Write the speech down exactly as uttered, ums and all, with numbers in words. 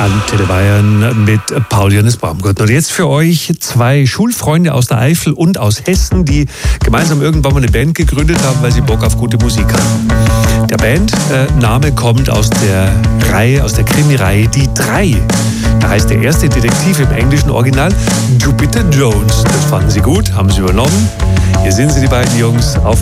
Antenne Bayern mit Paul Johannes Baumgart. Und jetzt für euch zwei Schulfreunde aus der Eifel und aus Hessen, die gemeinsam irgendwann mal eine Band gegründet haben, weil sie Bock auf gute Musik haben. Der Bandname äh, kommt aus der Reihe, aus der Krimireihe Die Drei. Da heißt der erste Detektiv im englischen Original Jupiter Jones. Das fanden sie gut, haben sie übernommen. Hier sind sie, die beiden Jungs, auf